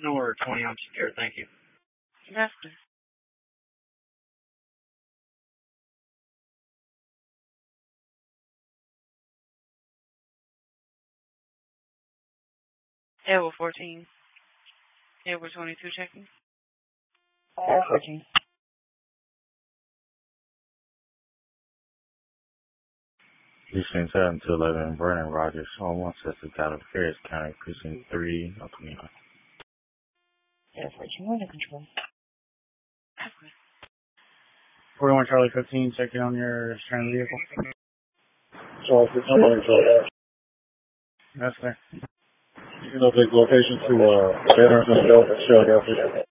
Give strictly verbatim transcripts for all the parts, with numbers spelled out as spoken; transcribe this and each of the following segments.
Nor twenty, I'm secure, thank you. Yes, sir. Edward fourteen. Edward twenty-two checking. Edward fourteen. Precinct seven to eleven, Vernon Rogers, on one sixty out of Ferris County, Precinct three, oh twenty-nine. Edward fourteen, we're under control. forty-one Charlie fifteen, checking on your stranded vehicle. Charlie fifteen, under control. That's clear. You can update location to uh, Veterans and Delta Shell gas station.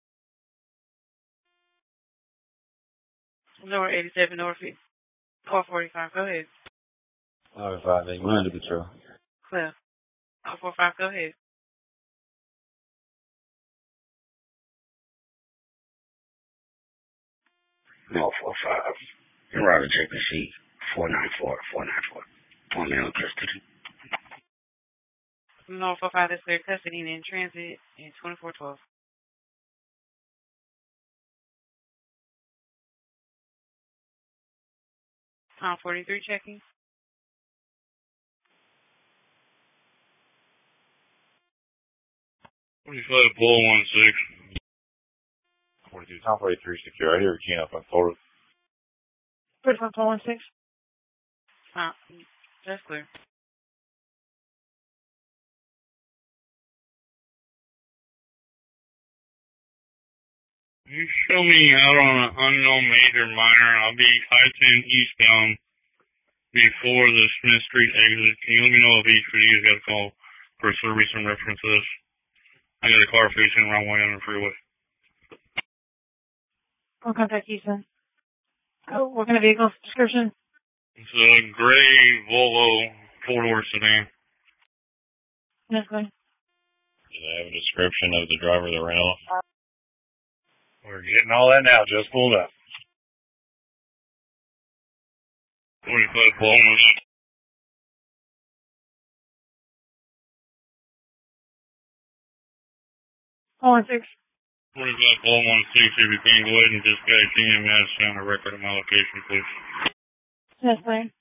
Lower eighty-seven Northeast. four forty-five, go ahead. All right, five eight, we're under control. Clear. four forty-five, go ahead. No, four five. You're right to check the sheet. four nine four, four nine four. One minute custody. No, four five, that's clear. Custody and in transit in twenty-four twelve. Pound forty-three checking. forty-five, pull one six. forty-two, Tom forty-three, secure. I hear Gina up on photo. forty-five, four one six. Pound, that's clear. You show me out on an unknown major minor. I'll be I ten eastbound before the Smith Street exit. Can you let me know if each of you has got a call for service and reference to this? I got a car facing the wrong way on the freeway. I'll contact Houston. Oh, what kind of vehicle description? It's a gray Volvo four-door sedan. Yes, sir. Do they have a description of the driver that ran off? We're getting all that now. Just pulled up. forty-five, pull one six. four one six. forty-five, pull one six. If you can, go ahead and dispatch E M S on the record of my location, please. Yes, sir.